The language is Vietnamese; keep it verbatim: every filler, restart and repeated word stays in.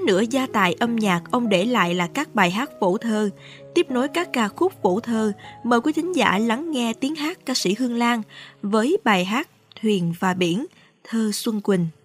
nửa gia tài âm nhạc ông để lại là các bài hát phổ thơ. Tiếp nối các ca khúc phổ thơ, mời quý thính giả lắng nghe tiếng hát ca sĩ Hương Lan với bài hát Thuyền và Biển, thơ Xuân Quỳnh.